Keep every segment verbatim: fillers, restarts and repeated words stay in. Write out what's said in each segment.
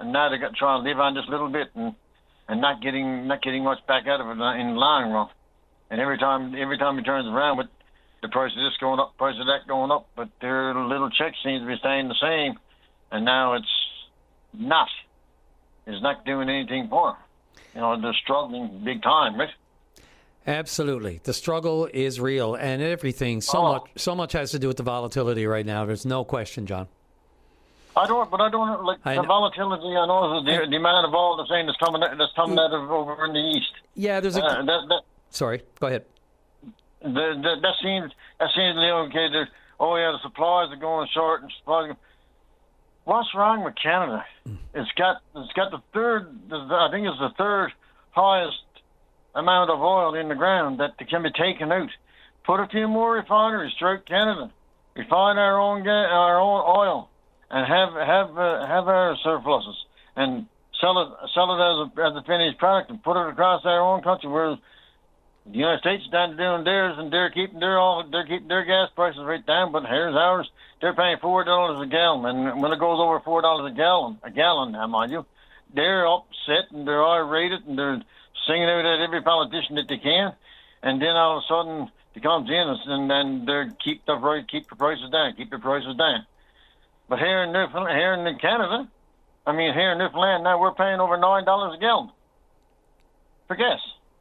and now they got trying to live on just a little bit and and not getting not getting much back out of it in the long run. And every time every time he turns around, with the price of this going up, price of that going up, but their little check seems to be staying the same, and now it's not. It's not doing anything for them. You know, they're struggling big time, right? Absolutely. The struggle is real, and everything, so oh. much so much has to do with the volatility right now. There's no question, John. I don't, but I don't, like, I the know. volatility, I know, is the, the amount of all the same that's coming, that's coming out of over in the east. Yeah, there's a... Uh, that, that, Sorry, go ahead. The, the, that seems, that seems to be okay. The, oh, yeah, the supplies are going short and supplies are, what's wrong with Canada? It's got, it's got the third, I think it's the third highest amount of oil in the ground that can be taken out. Put a few more refineries throughout Canada. Refine our own, ga- our own oil. And have have uh, have our surpluses and sell it sell it as a as a finished product and put it across our own country. Where the United States is down to doing theirs and they're keeping their all they're keeping their gas prices right down. But here's ours. They're paying four dollars a gallon, and when it goes over four dollars a gallon, a gallon now, mind you, they're upset and they're irate and they're singing out at every politician that they can. And then all of a sudden it comes in and then they keep the price keep the prices down, keep the prices down. But here in Newfoundland, here in Canada, I mean, here in Newfoundland, now we're paying over nine dollars a gallon for gas.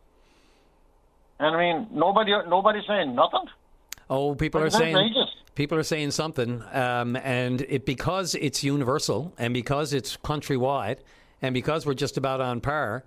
And I mean, nobody, nobody's saying nothing. Oh, people But are it's saying outrageous. people are saying something, um, and it because it's universal, and because it's countrywide, and because we're just about on par,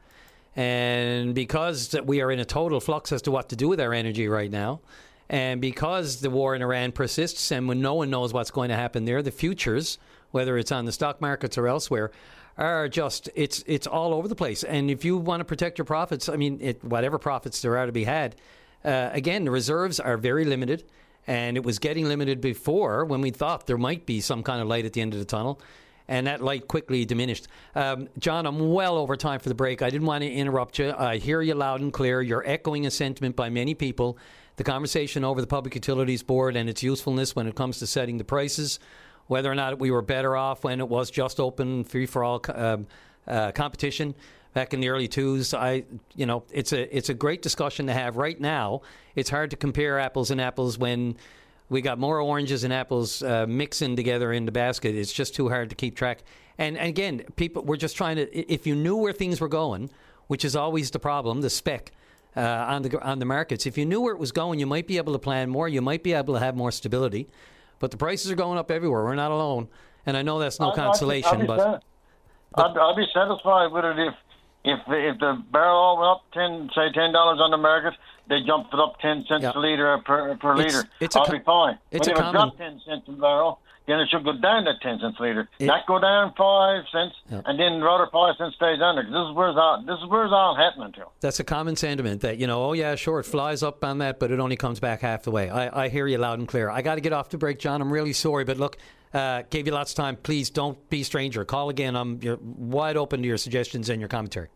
and because that we are in a total flux as to what to do with our energy right now. And because the war in Iran persists and when no one knows what's going to happen there, the futures, whether it's on the stock markets or elsewhere, are just, it's it's all over the place. And if you want to protect your profits, I mean, it, whatever profits there are to be had, uh, again, the reserves are very limited. And it was getting limited before when we thought there might be some kind of light at the end of the tunnel. And that light quickly diminished. Um, John, I'm well over time for the break. I didn't want to interrupt you. I hear you loud and clear. You're echoing a sentiment by many people. The conversation over the Public Utilities Board and its usefulness when it comes to setting the prices, whether or not we were better off when it was just open, free-for-all uh, uh, competition back in the early twos. I, you know, it's a it's a great discussion to have right now. It's hard to compare apples and apples when we got more oranges and apples uh, mixing together in the basket. It's just too hard to keep track. And, and again, people, we're just trying to, if you knew where things were going, which is always the problem, the spec, Uh, on the on the markets. If you knew where it was going, you might be able to plan more. You might be able to have more stability. But the prices are going up everywhere. We're not alone. And I know that's no I'd, consolation. I'd, I'd, but, be, but I'd, I'd be satisfied with it if if if the barrel all went up ten, say ten dollars on the market, they jumped it up ten cents yeah. a liter per per It's, liter. it's I'll a, be fine. It's but a if common, it dropped ten cents a barrel, then it should go down to ten cents a liter. It, Not go down five cents, yeah. and then rather five cents stays under. This is where it's all, this is where it's all happening to. That's a common sentiment that, you know, oh, yeah, sure, it flies up on that, but it only comes back half the way. I, I hear you loud and clear. I got to get off the break, John. I'm really sorry, but look, uh, gave you lots of time. Please don't be a stranger. Call again. I'm you're wide open to your suggestions and your commentary.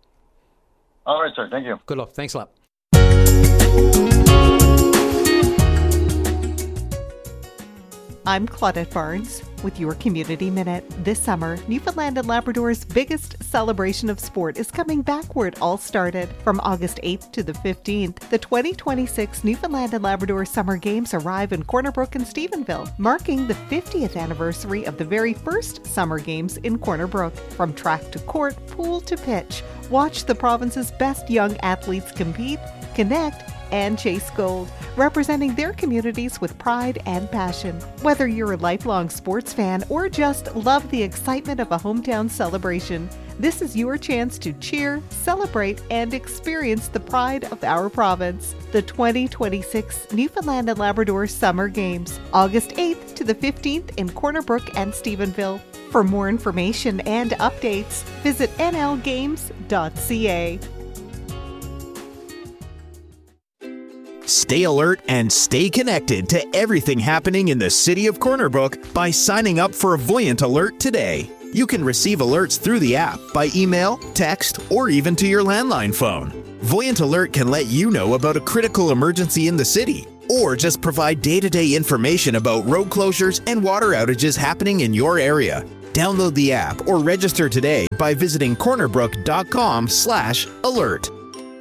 All right, sir. Thank you. Good luck. Thanks a lot. I'm Claudette Barnes with your Community Minute. This summer, Newfoundland and Labrador's biggest celebration of sport is coming back where it all started. From August eighth to the fifteenth, the twenty twenty-six Newfoundland and Labrador Summer Games arrive in Corner Brook and Stephenville, marking the fiftieth anniversary of the very first Summer Games in Corner Brook. From track to court, pool to pitch, watch the province's best young athletes compete, connect, and chase gold, representing their communities with pride and passion. Whether you're a lifelong sports fan or just love the excitement of a hometown celebration, this is your chance to cheer, celebrate, and experience the pride of our province. The twenty twenty-six Newfoundland and Labrador Summer Games, August eighth to the fifteenth in Corner Brook and Stephenville. For more information and updates, visit n l games dot c a. Stay alert and stay connected to everything happening in the city of Corner Brook by signing up for Voyant Alert today. You can receive alerts through the app by email, text, or even to your landline phone. Voyant Alert can let you know about a critical emergency in the city, or just provide day-to-day information about road closures and water outages happening in your area. Download the app or register today by visiting cornerbrook.com slash alert.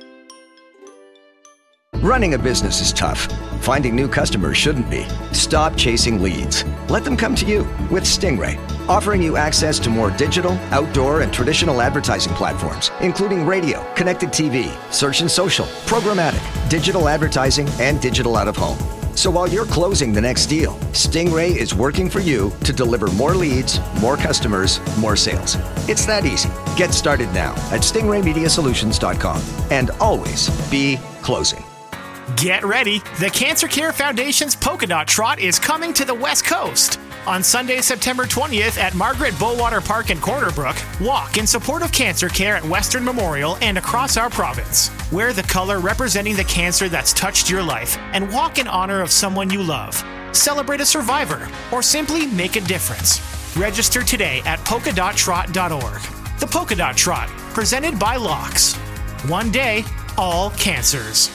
Running a business is tough. Finding new customers shouldn't be. Stop chasing leads. Let them come to you with Stingray, offering you access to more digital, outdoor, and traditional advertising platforms, including radio, connected T V, search and social, programmatic, digital advertising, and digital out-of-home. So while you're closing the next deal, Stingray is working for you to deliver more leads, more customers, more sales. It's that easy. Get started now at stingray media solutions dot com and always be closing. Get ready. The Cancer Care Foundation's Polka Dot Trot is coming to the West Coast. On Sunday, September twentieth at Margaret Bowater Park in Corner Brook, walk in support of cancer care at Western Memorial and across our province. Wear the color representing the cancer that's touched your life and walk in honor of someone you love. Celebrate a survivor or simply make a difference. Register today at polka dot trot dot org. The Polka Dot Trot, presented by Locks. One day, all cancers.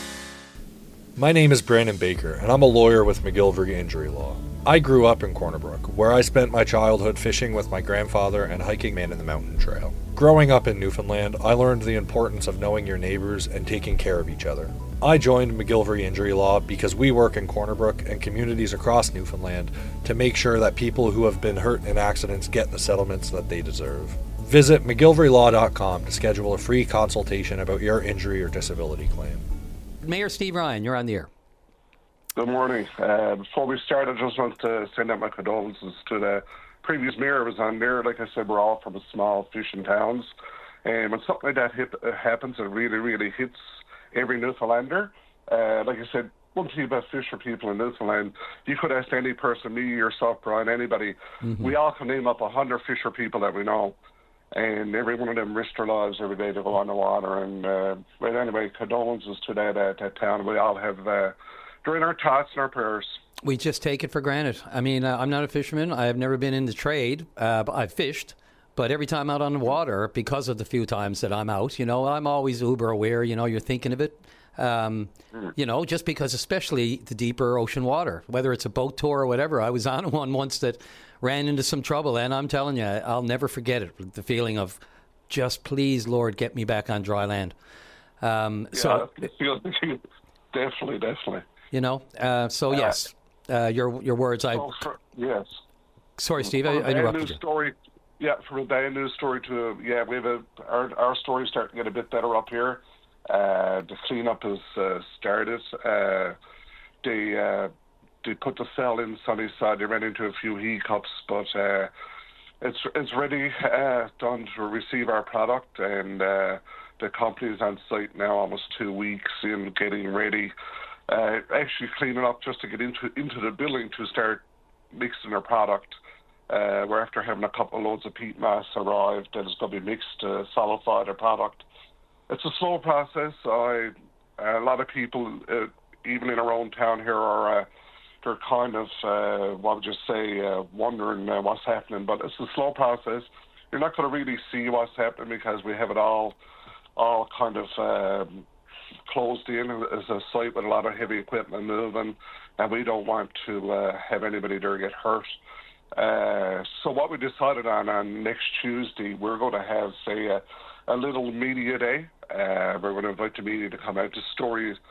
My name is Brandon Baker, and I'm a lawyer with McGillivray Injury Law. I grew up in Corner Brook, where I spent my childhood fishing with my grandfather and hiking Man in the Mountain Trail. Growing up in Newfoundland, I learned the importance of knowing your neighbors and taking care of each other. I joined McGillivray Injury Law because we work in Corner Brook and communities across Newfoundland to make sure that people who have been hurt in accidents get the settlements that they deserve. Visit mcgillivray law dot com to schedule a free consultation about your injury or disability claim. Mayor Steve Ryan, you're on the air. Good morning. Uh, before we start, I just want to send out my condolences to the previous mayor who was on there. Like I said, we're all from small fishing towns. And when something like that hit, uh, happens, it really, really hits every Newfoundlander. Uh, like I said, one thing about fisher people in Newfoundland, you could ask any person, me, yourself, Brian, anybody. Mm-hmm. We all can name up a hundred fisher people that we know. And every one of them risk their lives every day to go on the water. And uh, but anyway, condolences to that, uh, that town. We all have uh, during our thoughts and our prayers. We just take it for granted. I mean, uh, I'm not a fisherman. I have never been in the trade. Uh, I've fished. But every time out on the water, because of the few times that I'm out, you know, I'm always uber aware. You know, you're thinking of it. Um, mm. You know, just because especially the deeper ocean water, whether it's a boat tour or whatever. I was on one once that ran into some trouble, and I'm telling you, I'll never forget it. The feeling of just, please, Lord, get me back on dry land. Um, yeah, so definitely, definitely. You know, uh, so uh, yes, uh, your your words. I oh, for, yes. Sorry, Steve, I, I interrupted you. Story, yeah, from a day news story to yeah, we have a our our story's starting to get a bit better up here. Uh, the cleanup has uh, started. Uh, they uh, they put the cell in Sunnyside. They ran into a few hiccups, but uh, it's it's ready, uh, done to receive our product, and uh, the company is on site now, almost two weeks in getting ready, uh, actually cleaning up just to get into into the building to start mixing their product. Uh, we're after having a couple of loads of peat mass arrived that is going to be mixed to solidify the product. It's a slow process. I, a lot of people, uh, even in our own town here, are uh, they're kind of, uh, what would you say, uh, wondering uh, what's happening. But it's a slow process. You're not going to really see what's happening because we have it all, all kind of um, closed in as a site with a lot of heavy equipment moving, and we don't want to uh, have anybody there get hurt. Uh, so what we decided on on next Tuesday, we're going to have, say, a, a little media day. Uh, we're going to invite the media to come out. The story is,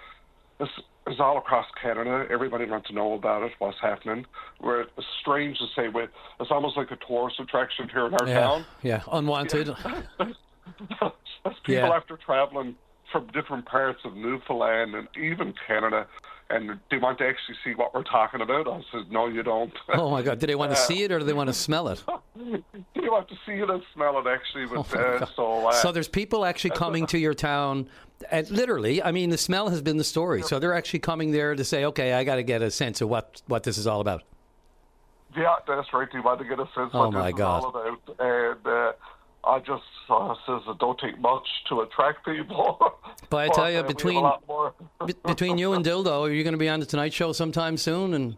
is all across Canada. Everybody wants to know about it, what's happening. We're, it's strange to say, but it's almost like a tourist attraction here in our yeah, town. Yeah, unwanted. As people yeah. after traveling from different parts of Newfoundland and even Canada, and they want to actually see what we're talking about. I said, no, you don't. Oh, my God. Do they want to uh, see it or do they want to smell it? They want to see it and smell it, actually. But, oh uh, so, uh, so there's people actually coming to your town. And literally, I mean, the smell has been the story. So they're actually coming there to say, okay, I got to get a sense of what, what this is all about. Yeah, that's right. They want to get a sense of oh what my this God. is all about. And uh, I just uh, says it don't take much to attract people. But I tell you, uh, between be, between you and Dildo, are you going to be on the Tonight Show sometime soon? And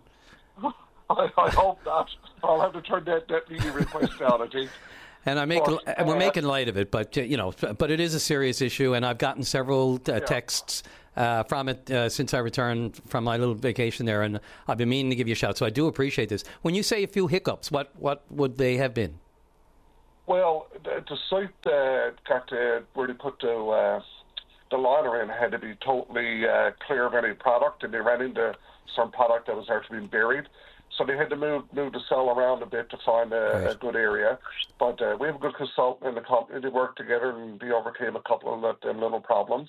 I, I hope not. I'll have to turn that, that media request down, I think. And I make, but, uh, we're making light of it, but uh, you know, but it is a serious issue, and I've gotten several uh, yeah. texts uh, from it uh, since I returned from my little vacation there, and I've been meaning to give you a shout. So I do appreciate this. When you say a few hiccups, what what would they have been? Well, the, the site uh, got uh, where they put the, uh, the liner in had to be totally uh, clear of any product, and they ran into some product that was actually being buried. So they had to move move the cell around a bit to find a, right. a good area. But uh, we have a good consultant in the company. They worked together and they overcame a couple of them little problems.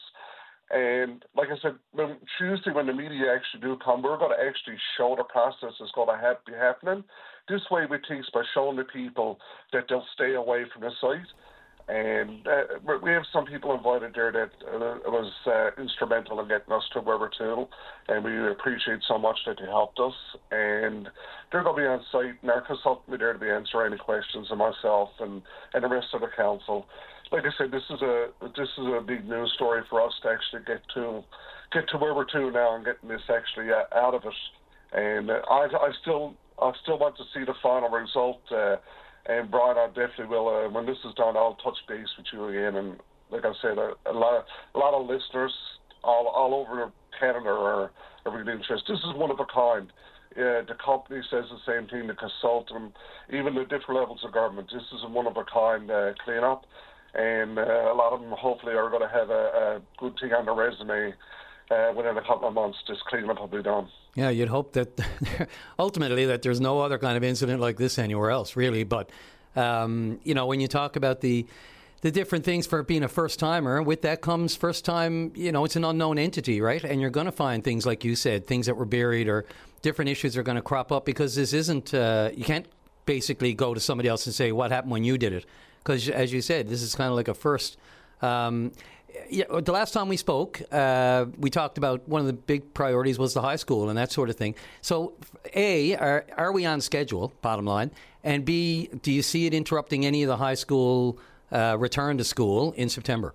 And like I said, when Tuesday when the media actually do come, we're going to actually show the process is going to have, be happening. This way we think by showing the people that they'll stay away from the site. And uh, we have some people invited there that uh, was uh, instrumental in getting us to where we're to, and we appreciate so much that they helped us. And they're going to be on site, and our consultant will be there to be answer any questions, and myself and, and the rest of the council. Like I said, this is a this is a big news story for us to actually get to get to where we're to now and getting this actually uh, out of it. And uh, I I still I still want to see the final result. Uh, And Brian, I definitely will. Uh, when this is done, I'll touch base with you again. And like I said, a, a lot, of, a lot of listeners all all over Canada are, are really interested. This is one of a kind. Uh, the company says the same thing. The consultant, even the different levels of government. This is a one of a kind uh, cleanup, and uh, a lot of them hopefully are going to have a, a good thing on their resume. Uh, within a couple of months, this cleanup will be done. Yeah, you'd hope that ultimately that there's no other kind of incident like this anywhere else, really. But, um, you know, when you talk about the the different things for being a first-timer, with that comes first time, you know, it's an unknown entity, right? And you're going to find things, like you said, things that were buried or different issues are going to crop up because this isn't, uh, you can't basically go to somebody else and say, what happened when you did it? Because, as you said, this is kind of like a first. Um, Yeah, the last time we spoke, uh, we talked about one of the big priorities was the high school and that sort of thing. So, A, are, are we on schedule, bottom line? And B, do you see it interrupting any of the high school uh, return to school in September?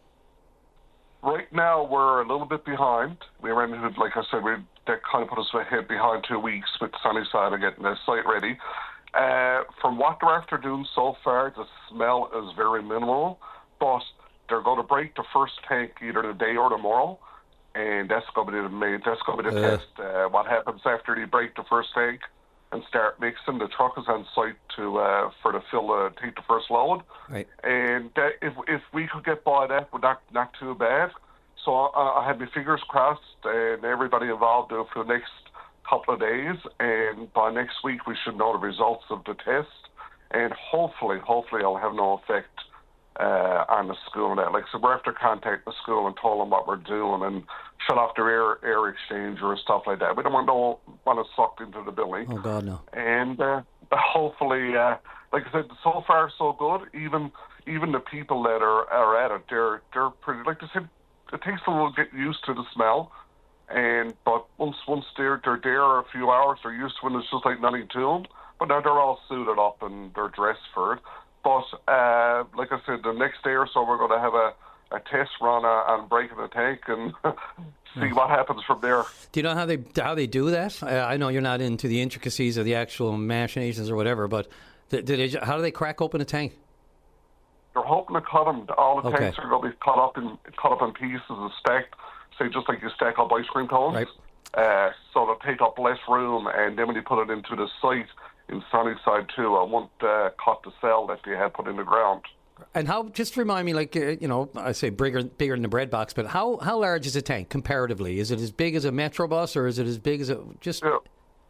Right now, we're a little bit behind. We ran into, like I said, we that kind of put us ahead behind two weeks with Sunnyside and getting the site ready. Uh, from what they're after doing so far, the smell is very minimal, but they're going to break the first tank either today or tomorrow, and that's going to be the main, that's going to be the uh. test. Uh, what happens after they break the first tank and start mixing? The truck is on site to uh, for the fill uh, take the first load, right. And uh, if if we could get by that, we're not not too bad. So I, I had my fingers crossed, and everybody involved do it for the next couple of days, and by next week we should know the results of the test, and hopefully, hopefully, it'll have no effect Uh, on the school and that. Like, so we're after contact the school and told them what we're doing and shut off their air air exchanger or stuff like that. We don't want no want to sucked into the building. Oh God, no. And uh, hopefully, uh, like I said, so far so good. Even even the people that are, are at it, they're they're pretty. Like I said, it takes a little get used to the smell. And but once once they're they're there a few hours, they're used to it. And it's just like nothing to them. But now they're all suited up and they're dressed for it. But uh, like I said, the next day or so, we're going to have a, a test run uh, on breaking the tank and see what happens from there. Do you know how they how they do that? Uh, I know you're not into the intricacies of the actual machinations or whatever, but th- did they, how do they crack open a tank? They're hoping to cut them. All the okay. tanks are going to be cut up in cut up in pieces and stacked, say just like you stack up ice cream cones. Right. Uh, so they'll take up less room, and then when you put it into the site in Sunnyside too, I won't uh, cut the cell that they had put in the ground. And how? Just remind me, like uh, you know, I say bigger, bigger than the bread box, but how how large is a tank comparatively? Is it as big as a Metro bus, or is it as big as a just? Yeah.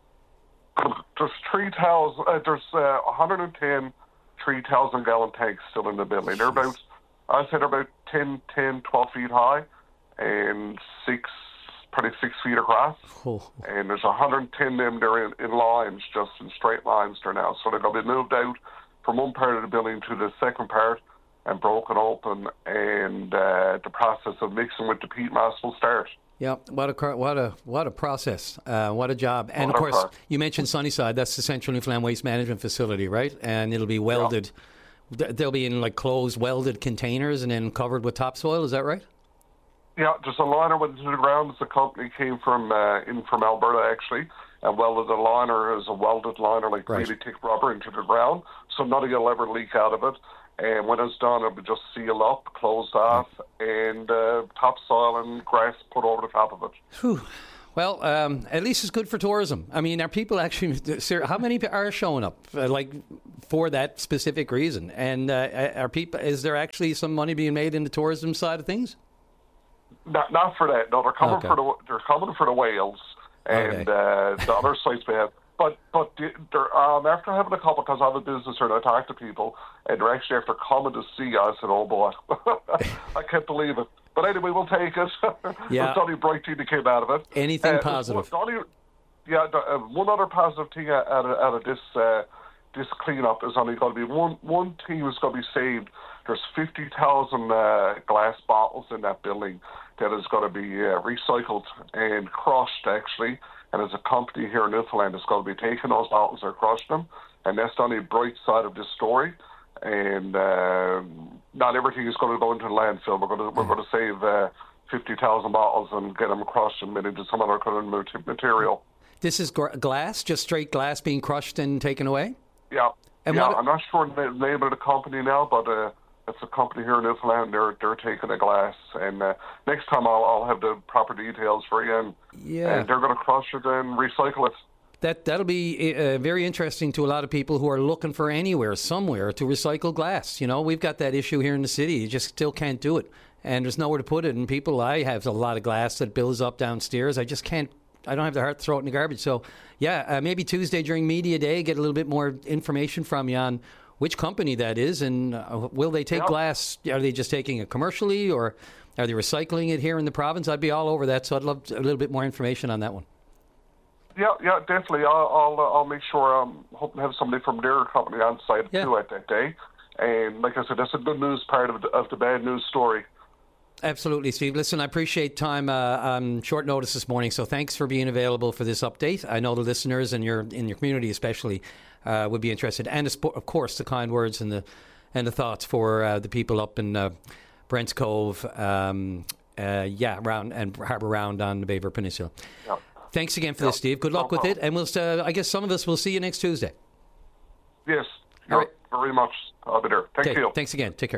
There's three thousand. Uh, there's uh, one hundred ten three thousand gallon tanks still in the building. They're about, I said, they're about ten, ten, twelve feet high, and six. Probably six feet across, oh. And there's one hundred ten of them. They're in, in lines, just in straight lines there now. So they're going to be moved out from one part of the building to the second part and broken open, and uh, the process of mixing with the peat mass will start. Yeah, what a what a what a process, uh, what a job. And what of course, process. You mentioned Sunnyside. That's the Central Newfoundland Waste Management Facility, right? And it'll be welded. Yeah. They'll be in like closed, welded containers and then covered with topsoil. Is that right? Yeah, just a liner went into the ground. The company came from uh, in from Alberta actually, and welded a liner as a welded liner, like right. really thick rubber, into the ground, so nothing will ever leak out of it. And when it's done, it'll be just sealed up, closed off, and uh, topsoil and grass put over the top of it. Whew. Well, um, at least it's good for tourism. I mean, are people actually? How many are showing up, uh, like, for that specific reason? And uh, are people? Is there actually some money being made in the tourism side of things? Not, not for that. No, they're coming Okay. for the they're coming for the whales and Okay. uh, the other sites we have. But but they're um, after having a couple, because I have a business here, and I talk to people, and they're actually after coming to see us. And oh boy, I can't believe it. But anyway, we'll take it. Yeah. There's only bright thing that came out of it. Anything Uh, positive? the only- yeah, the, uh, one other positive thing out of, out of this uh, this cleanup is only going to be one one thing is going to be saved. There's fifty thousand uh, glass bottles in that building that is going to be uh, recycled and crushed, actually. And there's a company here in Newfoundland that's going to be taking those bottles and crushing them. And that's the only bright side of this story. And uh, not everything is going to go into the landfill. We're going to we're going to save uh, fifty thousand bottles and get them crushed and made into some other kind of mat- material. This is gr- glass, just straight glass being crushed and taken away? Yeah. And yeah, what- I'm not sure the name of the company now, but uh, it's a company here in Newfoundland. They're they're taking the glass, and uh, next time I'll I'll have the proper details for you, and, Yeah. and they're going to crush it and recycle it. That, that'll be uh, very interesting to a lot of people who are looking for anywhere, somewhere to recycle glass. You know, we've got that issue here in the city. You just still can't do it. And there's nowhere to put it. And people, I have a lot of glass that builds up downstairs. I just can't, I don't have the heart to throw it in the garbage. So, yeah, uh, maybe Tuesday during Media Day, get a little bit more information from you on which company that is. And uh, will they take Yeah. glass? Are they just taking it commercially, or are they recycling it here in the province? I'd be all over that. So I'd love a little bit more information on that one. Yeah, yeah, definitely. I'll I'll, uh, I'll make sure I'm hoping to have somebody from their company on site Yeah. too at that day. And like I said, that's a good news part of the, of the bad news story. Absolutely, Steve. Listen, I appreciate time uh, on short notice this morning, so thanks for being available for this update. I know the listeners and your in your community especially uh, would be interested, and of course the kind words and the and the thoughts for uh, the people up in uh, Brents Cove, um, uh, yeah, around and Harbour Round on the Baver Peninsula. Yeah. Thanks again for Yeah, this, Steve. Good luck no with it, problem. and we'll. Uh, I guess some of us will see you next Tuesday. Yes, All right. very much. I'll be there. Thank Okay, you. thanks again. Take care.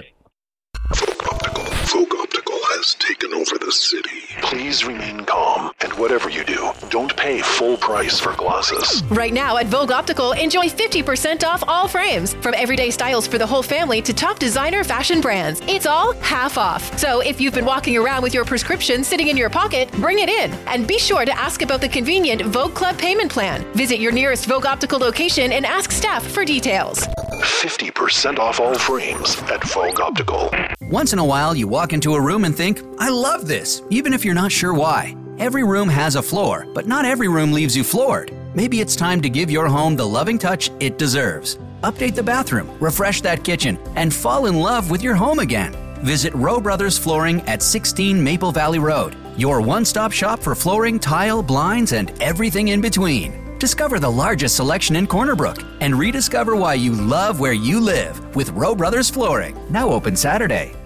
Folk Optical has taken over the city. Please remain calm, and whatever you do, don't pay full price for glasses. Right now at Vogue Optical, enjoy fifty percent off all frames. From everyday styles for the whole family to top designer fashion brands. It's all half off. So if you've been walking around with your prescription sitting in your pocket, bring it in. And be sure to ask about the convenient Vogue Club payment plan. Visit your nearest Vogue Optical location and ask staff for details. fifty percent off all frames at Vogue Optical. Once in a while, you walk into a room and think, I love this, even if you're not sure why. Every room has a floor, but not every room leaves you floored. Maybe it's time to give your home the loving touch it deserves. Update the bathroom, refresh that kitchen, and fall in love with your home again. Visit Rowe Brothers Flooring at sixteen Maple Valley Road, your one-stop shop for flooring, tile, blinds, and everything in between. Discover the largest selection in Corner Brook and rediscover why you love where you live with Rowe Brothers Flooring. Now open Saturday.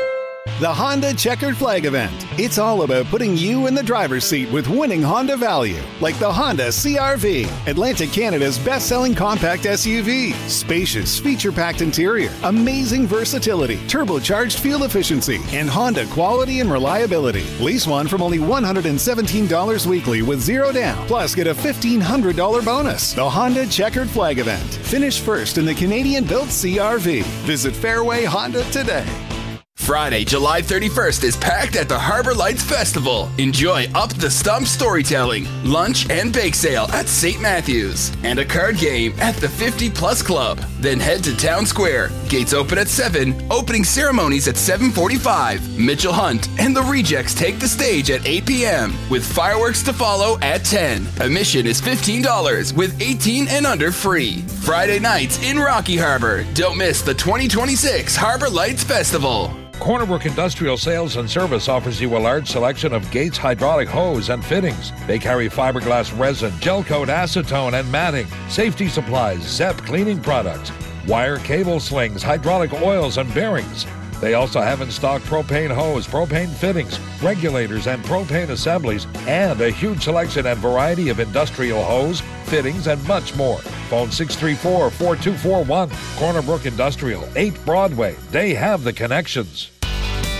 The Honda Checkered Flag Event. It's all about putting you in the driver's seat with winning Honda value, like the Honda C R V, Atlantic Canada's best-selling compact S U V. Spacious, feature-packed interior, amazing versatility, turbocharged fuel efficiency, and Honda quality and reliability. Lease one from only one hundred seventeen dollars weekly with zero down. Plus, get a fifteen hundred dollars bonus. The Honda Checkered Flag Event. Finish first in the Canadian-built C R V. Visit Fairway Honda today. Friday, July thirty-first is packed at the Harbour Lights Festival. Enjoy Up the Stump storytelling, lunch and bake sale at Saint Matthews, and a card game at the fifty Plus Club. Then head to Town Square. Gates open at seven, opening ceremonies at seven forty-five. Mitchell Hunt and the Rejects take the stage at eight p.m. with fireworks to follow at ten. Admission is fifteen dollars with eighteen and under free. Friday nights in Rocky Harbour. Don't miss the twenty twenty-six Harbour Lights Festival. Corner Brook Industrial Sales and Service offers you a large selection of Gates hydraulic hose and fittings. They carry fiberglass resin, gel coat, acetone, and matting, safety supplies, Zep cleaning products, wire cable slings, hydraulic oils, and bearings. They also have in stock propane hose, propane fittings, regulators, and propane assemblies, and a huge selection and variety of industrial hose, fittings, and much more. Phone six three four, four two four one. Corner Brook Industrial, eight Broadway. They have the connections.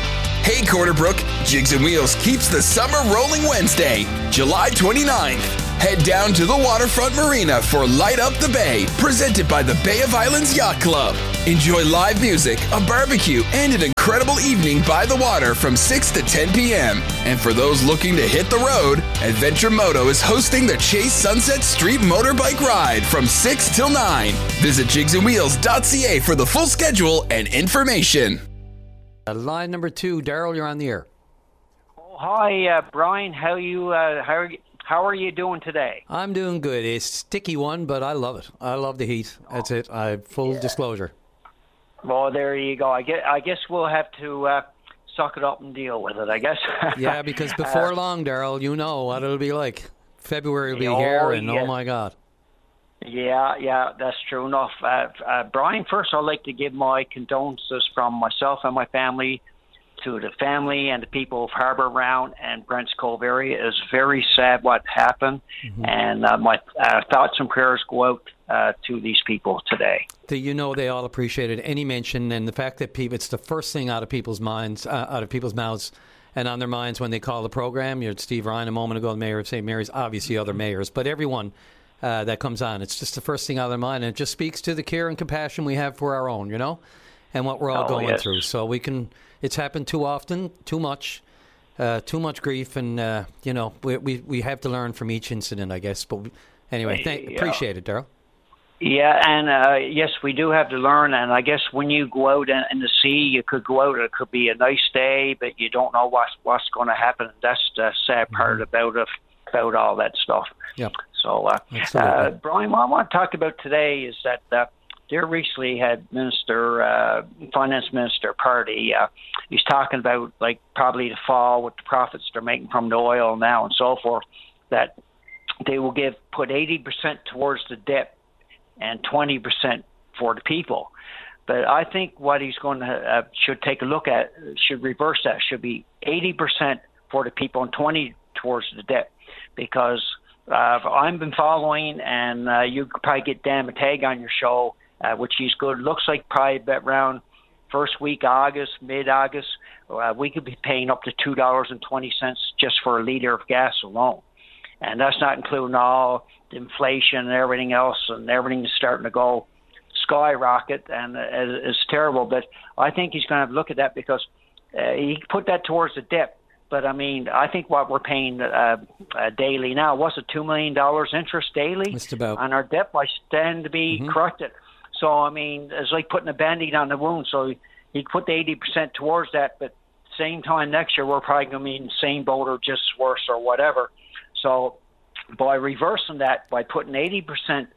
Hey Corner Brook, Jigs and Wheels keeps the summer rolling Wednesday, July twenty-ninth. Head down to the Waterfront Marina for Light Up the Bay, presented by the Bay of Islands Yacht Club. Enjoy live music, a barbecue, and an incredible evening by the water from six to ten p.m. And for those looking to hit the road, Adventure Moto is hosting the Chase Sunset Street Motorbike Ride from six till nine. Visit jigs and wheels dot c a for the full schedule and information. Uh, line number two, Daryl, you're on the air. Oh, hi, uh, Brian. How you? Uh, how are you? How are you doing today? I'm doing good. A sticky one, but I love it. I love the heat. That's it. I full yeah. disclosure. Well, there you go. I guess, I guess we'll have to uh, suck it up and deal with it, I guess. Yeah, because before uh, long, Daryl, you know what it'll be like. February will be oh, here, and yeah. oh my God. Yeah, yeah, that's true enough. Uh, uh, Brian, first I'd like to give my condolences from myself and my family to the family and the people of Harbour Round and Brents Cove area. It's very sad what happened, mm-hmm. and uh, my uh, thoughts and prayers go out uh, to these people today. Do you know they all appreciated any mention, and the fact that people, it's the first thing out of people's minds, uh, out of people's mouths, and on their minds when they call the program. You had Steve Ryan a moment ago, the mayor of Saint Mary's, obviously other mayors, but everyone uh, that comes on, it's just the first thing out of their mind, and it just speaks to the care and compassion we have for our own, you know, and what we're all oh, going yes. through. So we can. It's happened too often, too much, uh, too much grief, and uh, you know we, we we have to learn from each incident, I guess. But anyway, thank, yeah. appreciate it, Daryl. Yeah, and uh, yes, we do have to learn. And I guess when you go out in, in the sea, you could go out. It could be a nice day, but you don't know what's what's going to happen. That's the sad part mm-hmm. about it, about all that stuff. Yeah. So, uh, uh, Brian, what I want to talk about today is that. Uh, There recently had Minister, uh, Finance Minister Party. Uh, he's talking about like probably the fall with the profits they're making from the oil now and so forth. That they will give put eighty percent towards the debt and twenty percent for the people. But I think what he's going to uh, should take a look at should reverse that. Should be eighty percent for the people and twenty towards the debt, because uh, I've been following, and uh, you could probably get Dan Matag on your show. Uh, which is good. Looks like probably around first week August, mid-August, uh, we could be paying up to two dollars and twenty cents just for a liter of gas alone. And that's not including all the inflation and everything else, and everything is starting to go skyrocket, and uh, it's terrible. But I think he's going to have to look at that, because uh, he put that towards the debt. But, I mean, I think what we're paying uh, uh, daily now, what's it, two million dollars interest daily? Just about. On our debt by stand to be mm-hmm. corrected. So, I mean, it's like putting a Band-Aid on the wound. So he put the eighty percent towards that, but same time next year, we're probably going to be in the same boat or just worse or whatever. So by reversing that, by putting eighty percent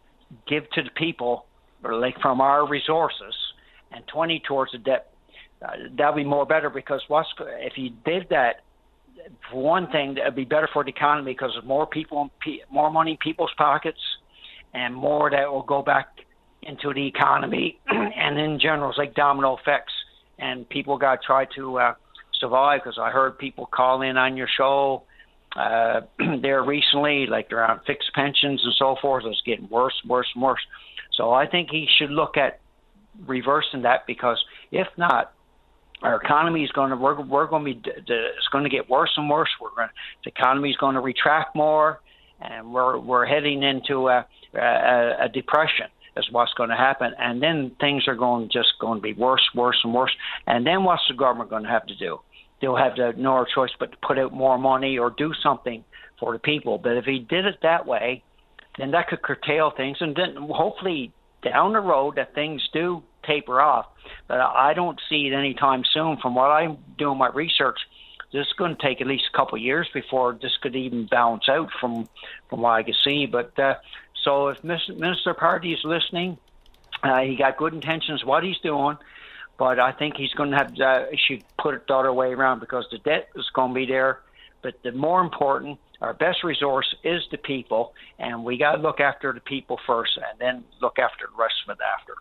give to the people, or like from our resources, and twenty towards the debt, uh, that would be more better, because what's, if you did that, for one thing, it would be better for the economy, because there's more people, more money in people's pockets, and more that will go back into the economy, and in general, it's like domino effects, and people got to try to uh, survive, because I heard people call in on your show uh, there recently, like they're on fixed pensions and so forth. It's getting worse, worse, and worse. So I think he should look at reversing that, because if not, our economy is going to, we're, we're going to be, it's going to get worse and worse. We're going to, the economy is going to retract more, and we're, we're heading into a, a, a depression. Is what's going to happen, and then things are going just going to be worse, worse, and worse. And then what's the government going to have to do? They'll have to, no choice but to put out more money or do something for the people. But if he did it that way, then that could curtail things, and then hopefully down the road that things do taper off. But I don't see it anytime soon. From what I'm doing my research, this is going to take at least a couple of years before this could even balance out from from what I can see. But uh, so if Minister Party is listening, uh, he got good intentions what he's doing, but I think he's going to have uh, should put it the other way around, because the debt is going to be there. But the more important, our best resource is the people, and we got to look after the people first, and then look after the rest of it after.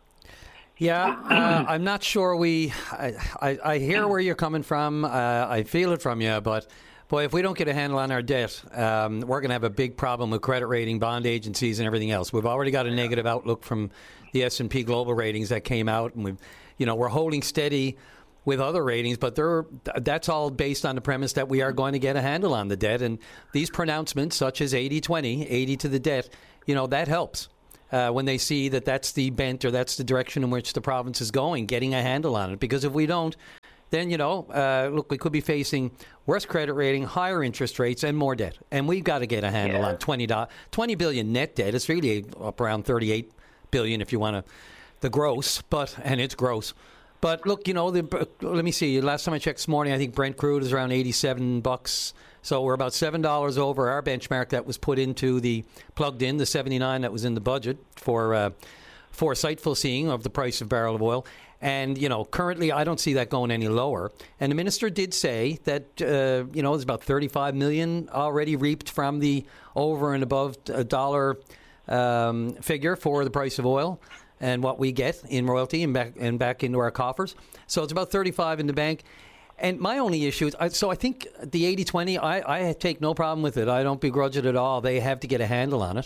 Yeah, uh, I'm not sure we. I, I, I hear where you're coming from. Uh, I feel it from you, but boy, if we don't get a handle on our debt, um, we're going to have a big problem with credit rating, bond agencies, and everything else. We've already got a negative outlook from the S and P Global ratings that came out, and we've, you know, we're holding steady with other ratings, but they're, that's all based on the premise that we are going to get a handle on the debt. And these pronouncements, such as eighty twenty, eighty to the debt, you know, that helps uh, when they see that that's the bent or that's the direction in which the province is going, getting a handle on it. Because if we don't, then, you know, uh, look, we could be facing worse credit rating, higher interest rates, and more debt. And we've got to get a handle yeah. on twenty, twenty billion net debt. It's really up around thirty-eight billion if you want to, the gross, but, and it's gross. But look, you know, the, let me see. Last time I checked this morning, I think Brent crude is around eighty-seven bucks. So we're about seven dollars over our benchmark that was put into the, plugged in, the seventy-nine that was in the budget for uh, foresightful seeing of the price of barrel of oil. And, you know, currently I don't see that going any lower. And the minister did say that, uh, you know, there's about thirty-five million already reaped from the over and above a dollar um, figure for the price of oil and what we get in royalty and back and back into our coffers. So it's about thirty-five in the bank. And my only issue is, I, so I think the eighty twenty, I, I take no problem with it. I don't begrudge it at all. They have to get a handle on it.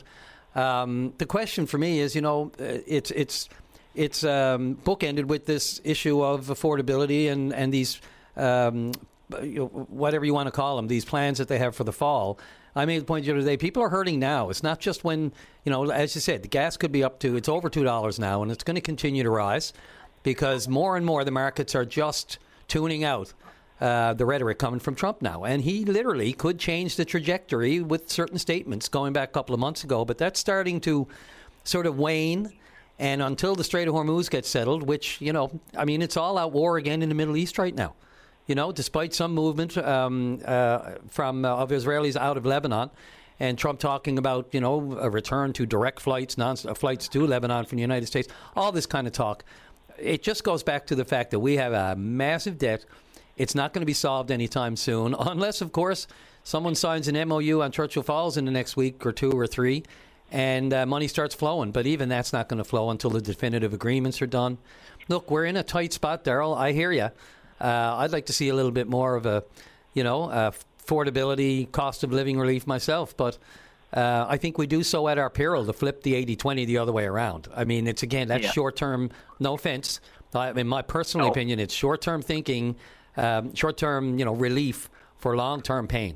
Um, the question for me is, you know, it's it's it's um, bookended with this issue of affordability and, and these, um, you know, whatever you want to call them, these plans that they have for the fall. I made the point the other day, people are hurting now. It's not just when, you know, as you said, the gas could be up to, it's over two dollars now, and it's going to continue to rise because more and more the markets are just tuning out uh, the rhetoric coming from Trump now. And he literally could change the trajectory with certain statements going back a couple of months ago, but that's starting to sort of wane. And until the Strait of Hormuz gets settled, which, you know, I mean, it's all out war again in the Middle East right now. You know, despite some movement um, uh, from uh, of Israelis out of Lebanon, and Trump talking about, you know, a return to direct flights, non uh, flights to Lebanon from the United States, all this kind of talk, it just goes back to the fact that we have a massive debt. It's not going to be solved anytime soon, unless, of course, someone signs an M O U on Churchill Falls in the next week or two or three, and uh, money starts flowing. But even that's not going to flow until the definitive agreements are done. Look, we're in a tight spot, Daryl. I hear you. Uh, I'd like to see a little bit more of a, you know, uh, affordability, cost of living relief myself. But uh, I think we do so at our peril to flip the eighty twenty the other way around. I mean, it's, again, that's yeah. short-term, no offense. I, in my personal no. opinion, it's short-term thinking, um, short-term, you know, relief for long-term pain.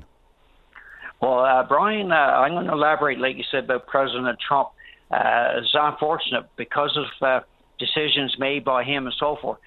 Well, uh, Brian, uh, I'm going to elaborate, like you said, about President Trump. Uh, it's unfortunate because of uh, decisions made by him and so forth.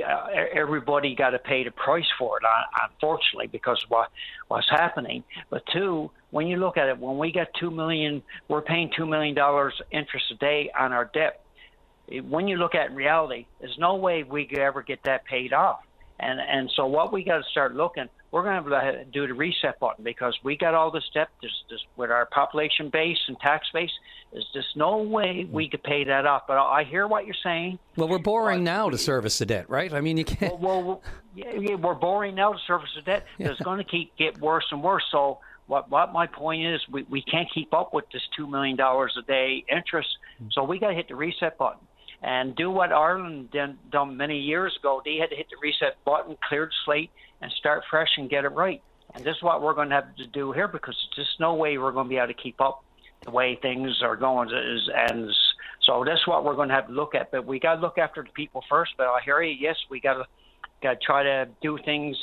Everybody got to pay the price for it, unfortunately, because of what, what's happening. But two, when you look at it, when we get two million, we're paying two million dollars interest a day on our debt. When you look at reality, there's no way we could ever get that paid off. And and so what we got to start looking, we're going to have to do the reset button because we got all this debt there's, there's, with our population base and tax base. There's just no way we could pay that off. But I hear what you're saying. Well, we're borrowing now to service the debt, right? I mean, you can't. Well, well yeah, yeah, we're borrowing now to service the debt. Yeah. It's going to keep get worse and worse. So what what my point is, we, we can't keep up with this two million dollars a day interest. Mm-hmm. So we got to hit the reset button. And do what Ireland done, done many years ago. They had to hit the reset button, clear the slate, and start fresh and get it right. And this is what we're going to have to do here because there's just no way we're going to be able to keep up the way things are going. And so that's what we're going to have to look at. But we got to look after the people first. But I hear you. Yes, we got to got to try to do things,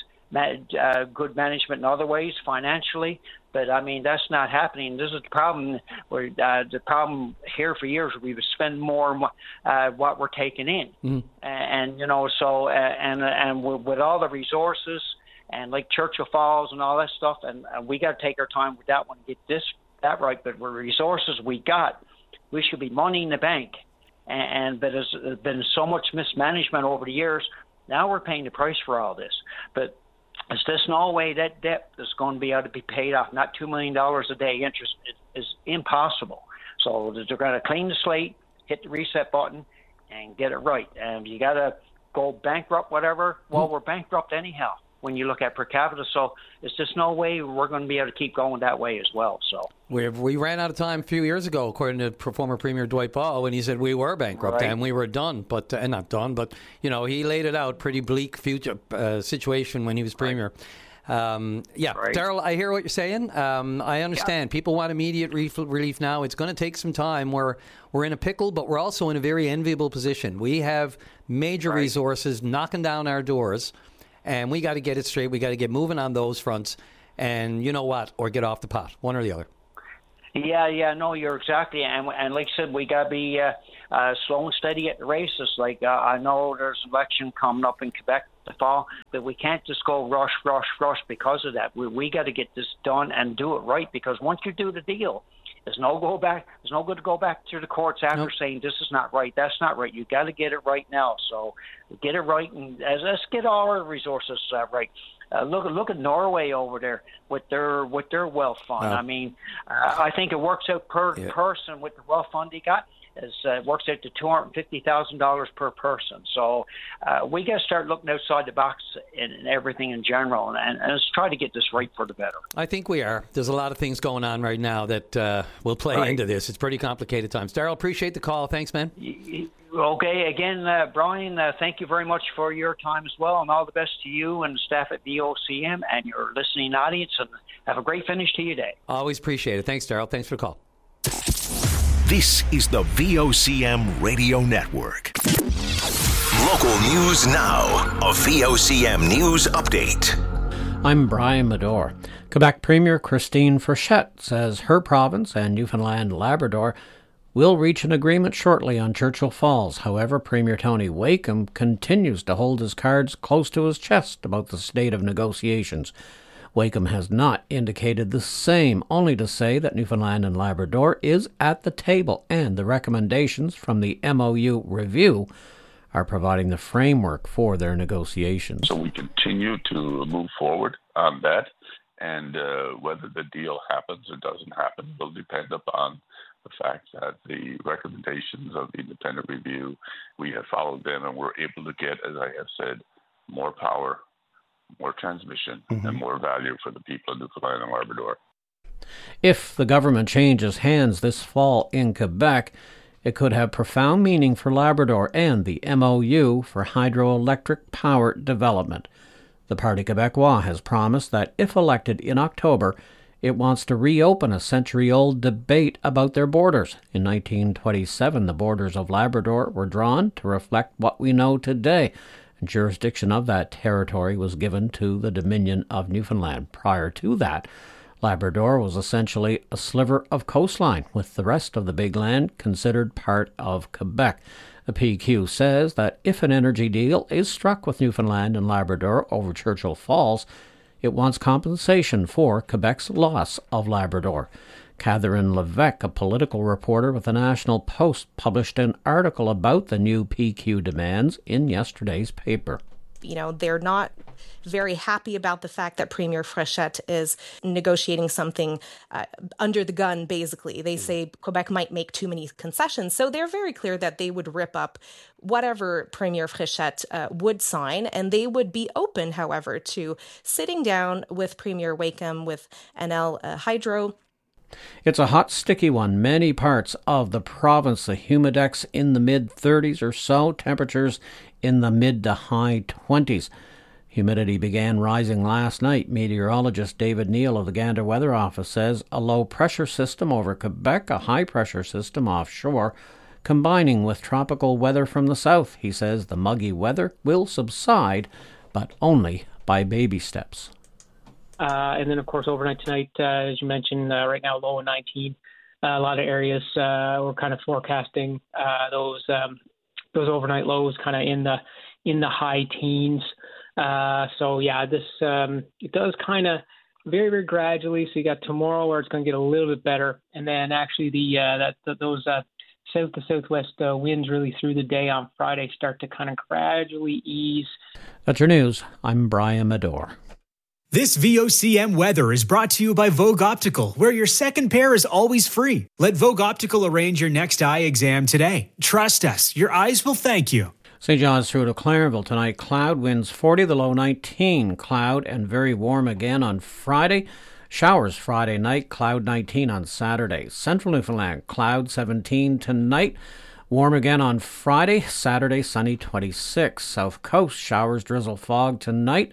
uh, good management in other ways, financially. But, I mean, that's not happening. This is the problem. Where, uh, the problem here for years, we would spend more uh, what we're taking in. Mm-hmm. And, and, you know, so, uh, and and with all the resources and like Churchill Falls and all that stuff, and, and we got to take our time with that one, get this, that right. But with resources we got, we should be money in the bank. And, and but there's been so much mismanagement over the years. Now we're paying the price for all this. But there's just no way that debt is going to be able to be paid off. Not two million dollars a day interest is, is impossible. So they're going to clean the slate, hit the reset button, and get it right. And you got to go bankrupt, whatever. Well, we're bankrupt anyhow when you look at per capita. So it's just no way we're going to be able to keep going that way as well. So we we ran out of time a few years ago, according to former Premier Dwight Ball, when he said we were bankrupt right. and we were done, but uh, not done. But you know, he laid it out pretty bleak future uh, situation when he was Premier. Right. Um, yeah, Right. Daryl, I hear what you're saying. Um, I understand. People want immediate relief, relief now. It's going to take some time. We're, we're in a pickle, but we're also in a very enviable position. We have major Right. resources knocking down our doors, and we got to get it straight. We got to get moving on those fronts. And you know what? Or get off the pot, one or the other. Yeah, yeah, no, you're exactly, and and like I said, we gotta be uh, uh, slow and steady at the races. Like uh, I know there's an election coming up in Quebec the fall, but we can't just go rush, rush, rush because of that. We we got to get this done and do it right, because once you do the deal, there's no go back. There's no good to go back to the courts after nope. saying this is not right, that's not right. You got to get it right now. So get it right, and as let's get all our resources uh, right. Uh, look, look at Norway over there with their with their wealth fund. Oh. I mean, uh, I think it works out per yeah. person with the wealth fund they got. Is uh, it works out to two hundred fifty thousand dollars per person. So uh, we got to start looking outside the box in, in everything in general, and, and, and let's try to get this right for the better. I think we are. There's a lot of things going on right now that uh, will play right. into this. It's pretty complicated times. Daryl, appreciate the call. Thanks, man. Okay, again, uh, Brian, uh, thank you very much for your time as well, and all the best to you and the staff at V O C M and your listening audience, and have a great finish to your day. Always appreciate it. Thanks, Daryl. Thanks for the call. This is the V O C M Radio Network. Local news now. A V O C M News Update. I'm Brian Medore. Quebec Premier Christine Frechette says her province and Newfoundland Labrador will reach an agreement shortly on Churchill Falls. However, Premier Tony Wakeham continues to hold his cards close to his chest about the state of negotiations. Wakeham has not indicated the same, only to say that Newfoundland and Labrador is at the table, and the recommendations from the M O U review are providing the framework for their negotiations. So we continue to move forward on that, and uh, whether the deal happens or doesn't happen will depend upon the fact that the recommendations of the independent review, we have followed them, and we're able to get, as I have said, more power, more transmission, mm-hmm. and more value for the people of Newfoundland and Labrador. If the government changes hands this fall in Quebec, it could have profound meaning for Labrador and the M O U for hydroelectric power development. The Parti Québécois has promised that if elected in October, it wants to reopen a century-old debate about their borders. In nineteen twenty-seven, the borders of Labrador were drawn to reflect what we know today. Jurisdiction of that territory was given to the Dominion of Newfoundland. Prior to that, Labrador was essentially a sliver of coastline, with the rest of the big land considered part of Quebec. The P Q says that if an energy deal is struck with Newfoundland and Labrador over Churchill Falls, it wants compensation for Quebec's loss of Labrador. Catherine Levesque, a political reporter with the National Post, published an article about the new P Q demands in yesterday's paper. You know, they're not very happy about the fact that Premier Frechette is negotiating something uh, under the gun, basically. They say Quebec might make too many concessions. So they're very clear that they would rip up whatever Premier Frechette uh, would sign, and they would be open, however, to sitting down with Premier Wakeham, with N L uh, Hydro. It's a hot, sticky one. Many parts of the province, the humidex in the mid thirties or so, temperatures in the mid to high twenties. Humidity began rising last night. Meteorologist David Neal of the Gander Weather Office says a low-pressure system over Quebec, a high-pressure system offshore, combining with tropical weather from the south. He says the muggy weather will subside, but only by baby steps. Uh, and then, of course, overnight tonight, uh, as you mentioned, uh, right now low at nineteen. Uh, a lot of areas uh, we're kind of forecasting uh, those um, those overnight lows kind of in the in the high teens. Uh, so yeah, this um, it does kind of very very gradually. So you got tomorrow where it's going to get a little bit better, and then actually the uh, that the, those uh, south to southwest uh, winds really through the day on Friday start to kind of gradually ease. That's your news. I'm Brian Medore. This V O C M weather is brought to you by Vogue Optical, where your second pair is always free. Let Vogue Optical arrange your next eye exam today. Trust us, your eyes will thank you. Saint John's through to Clarenville tonight. Cloud winds forty, the low nineteen. Cloud and very warm again on Friday. Showers Friday night, cloud nineteen on Saturday. Central Newfoundland, cloud seventeen tonight. Warm again on Friday. Saturday, sunny twenty-six. South Coast, showers, drizzle, fog tonight.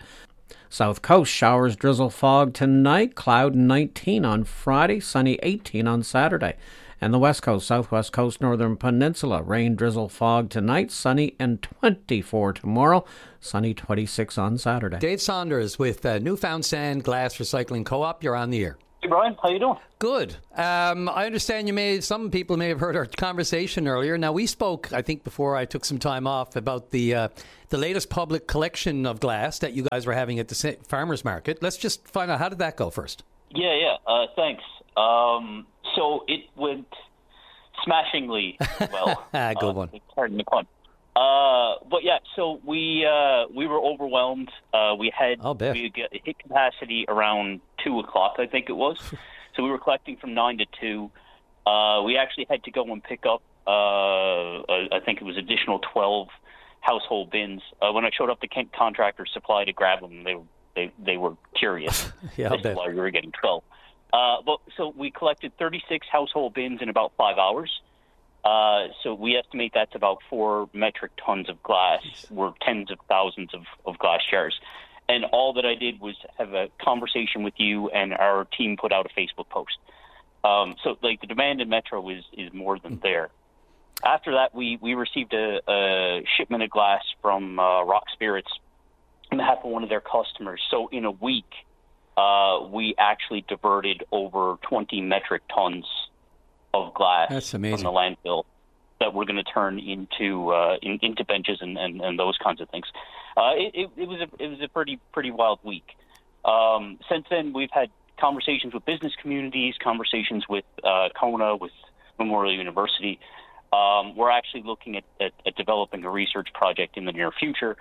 South Coast, showers, drizzle, fog tonight, cloud nineteen on Friday, sunny eighteen on Saturday. And the West Coast, Southwest Coast, Northern Peninsula, rain, drizzle, fog tonight, sunny and twenty-four tomorrow, sunny twenty-six on Saturday. Dave Saunders with uh, Newfound Sand Glass Recycling Co-op. You're on the air. Hey, Brian. How you doing? Good. Um, I understand you may, some people may have heard our conversation earlier. Now, we spoke, I think, before I took some time off about the uh, the latest public collection of glass that you guys were having at the farmers market. Let's just find out, how did that go first? Yeah, yeah. Uh, thanks. Um, so it went smashingly well. ah, good uh, one. Pardon the pun. Uh, but yeah, so we uh, we were overwhelmed. Uh, we had I'll bet. we got, hit capacity around two o'clock, I think it was. So we were collecting from nine to two. Uh, we actually had to go and pick up. Uh, I think it was additional twelve household bins. Uh, when I showed up, the contractor supply to grab them. They they they were curious. yeah, as to why we were getting twelve. Uh, but so we collected thirty-six household bins in about five hours. Uh, so we estimate that's about four metric tons of glass. We're tens of thousands of, of glass jars. And all that I did was have a conversation with you, and our team put out a Facebook post. Um, so, like, the demand in Metro is, is more than there. After that, we, we received a, a shipment of glass from uh, Rock Spirits on behalf of one of their customers. So in a week, uh, we actually diverted over twenty metric tons of glass That's amazing. from the landfill that we're going to turn into uh, in, into benches and, and, and those kinds of things. Uh, it, it, it was a it was a pretty pretty wild week. Um, since then, we've had conversations with business communities, conversations with uh, Kona, with Memorial University. Um, we're actually looking at, at, at developing a research project in the near future.